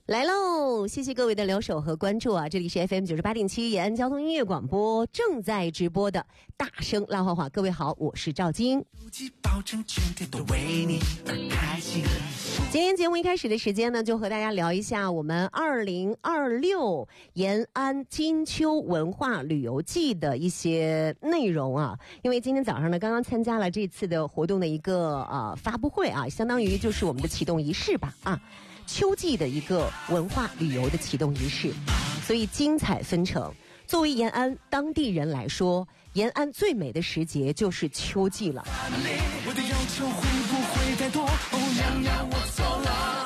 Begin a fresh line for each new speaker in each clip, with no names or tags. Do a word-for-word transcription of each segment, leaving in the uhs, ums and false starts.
来喽！谢谢各位的留守和关注啊！这里是 F M 九十八点七延安交通音乐广播正在直播的大声拉话话。各位好，我是赵晶。今天节目一开始的时间呢，就和大家聊一下我们二零二六延安金秋文化旅游季的一些内容啊。因为今天早上呢，刚刚参加了这次的活动的一个呃发布会啊，相当于就是我们的启动仪式吧啊。秋季的一个文化旅游的启动仪式，所以精彩纷呈。作为延安当地人来说，延安最美的时节就是秋季了。我的要求会不会太多？哦，娘娘，我错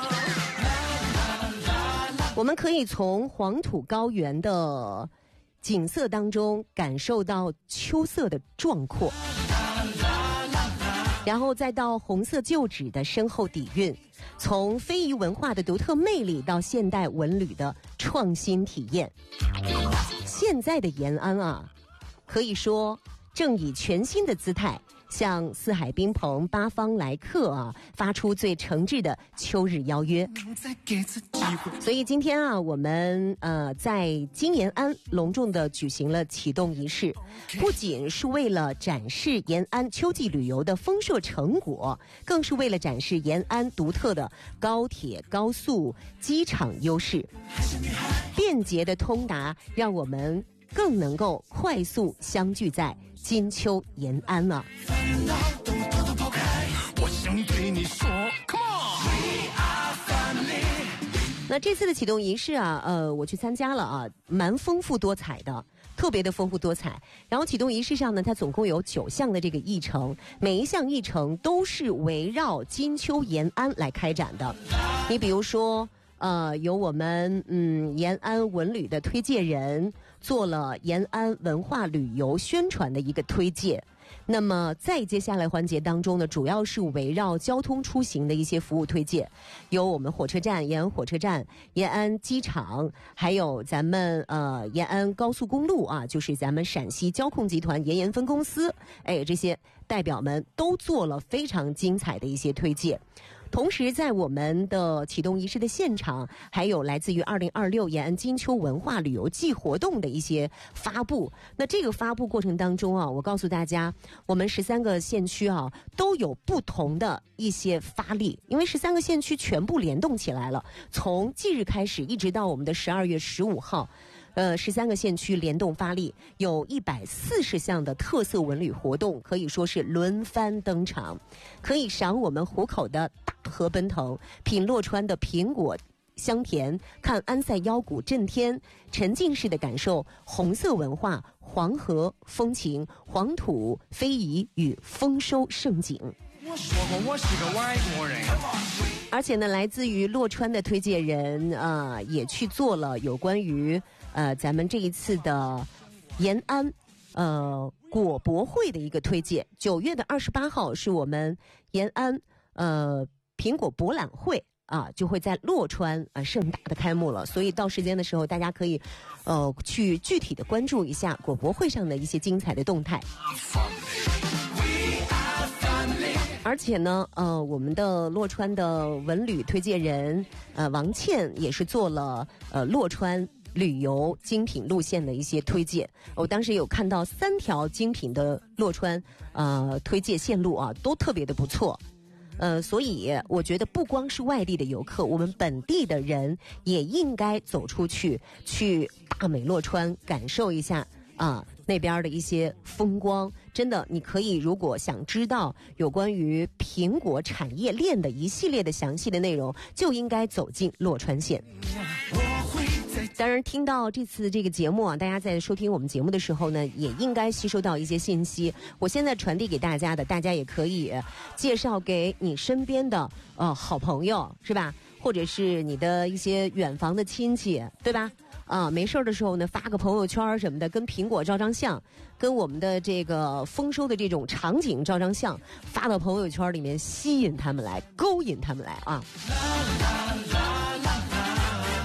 了。我们可以从黄土高原的景色当中感受到秋色的壮阔，然后再到红色旧址的深厚底蕴，从非遗文化的独特魅力到现代文旅的创新体验。现在的延安啊，可以说正以全新的姿态向四海宾朋八方来客啊发出最诚挚的秋日邀约。所以今天啊，我们呃在金延安隆重的举行了启动仪式，不仅是为了展示延安秋季旅游的丰硕成果，更是为了展示延安独特的高铁、高速、机场优势，便捷的通达，让我们更能够快速相聚在金秋延安啊。那这次的启动仪式啊，呃，我去参加了啊，蛮丰富多彩的，特别的丰富多彩。然后启动仪式上呢，它总共有九项的这个议程，每一项议程都是围绕金秋延安来开展的。你比如说，呃，有我们嗯延安文旅的推介人做了延安文化旅游宣传的一个推介。那么在接下来环节当中呢，主要是围绕交通出行的一些服务推介，有我们火车站、延安火车站、延安机场，还有咱们呃延安高速公路啊，就是咱们陕西交控集团延延分公司，哎，这些代表们都做了非常精彩的一些推介。同时在我们的启动仪式的现场，还有来自于二零二六延安金秋文化旅游季活动的一些发布。那这个发布过程当中啊，我告诉大家，我们十三个县区啊都有不同的一些发力，因为十三个县区全部联动起来了，从即日开始一直到我们的十二月十五号。呃，十三个县区联动发力，有一百四十项的特色文旅活动，可以说是轮番登场。可以赏我们湖口的大河奔腾，品洛川的苹果香甜，看安塞腰鼓震天，沉浸式的感受红色文化、黄河风情、黄土非遗与丰收盛景。我说过我是个外国人。而且呢，来自于洛川的推荐人啊、呃，也去做了有关于呃咱们这一次的延安呃果博会的一个推荐。九月的二十八号是我们延安呃苹果博览会啊，就会在洛川啊盛大的开幕了。所以到时间的时候，大家可以呃去具体的关注一下果博会上的一些精彩的动态。而且呢，呃，我们的洛川的文旅推荐人，呃，王倩也是做了呃洛川旅游精品路线的一些推荐。我当时有看到三条精品的洛川呃推荐线路啊，都特别的不错。呃，所以我觉得不光是外地的游客，我们本地的人也应该走出去，去大美洛川感受一下啊。那边的一些风光，真的你可以如果想知道有关于苹果产业链的一系列的详细的内容，就应该走进洛川县。当然听到这次这个节目啊，大家在收听我们节目的时候呢，也应该吸收到一些信息。我现在传递给大家的，大家也可以介绍给你身边的呃好朋友，是吧？或者是你的一些远房的亲戚，对吧？啊，没事的时候呢，发个朋友圈什么的，跟苹果照张相，跟我们的这个丰收的这种场景照张相，发到朋友圈里面，吸引他们来，勾引他们来啊。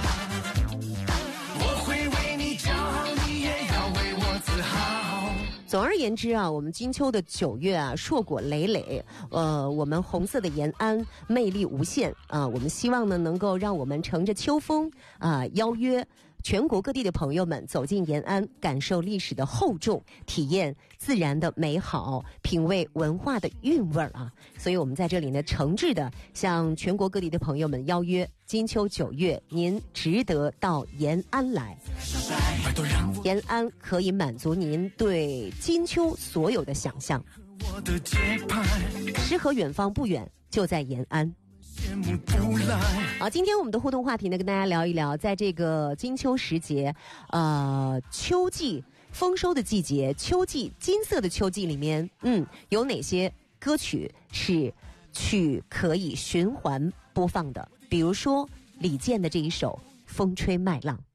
我会为你骄傲，你也要为我自豪。 总而言之啊，我们金秋的九月啊，硕果累累，呃，我们红色的延安魅力无限啊、呃，我们希望呢能够让我们乘着秋风啊、呃，邀约全国各地的朋友们走进延安，感受历史的厚重，体验自然的美好，品味文化的韵味儿啊！所以我们在这里呢，诚挚的向全国各地的朋友们邀约，金秋九月，您值得到延安来。延安可以满足您对金秋所有的想象，诗和远方不远，就在延安。好，今天我们的互动话题呢，跟大家聊一聊，在这个金秋时节，呃，秋季丰收的季节，秋季金色的秋季里面，嗯，有哪些歌曲是去可以循环播放的？比如说李健的这一首《风吹麦浪》。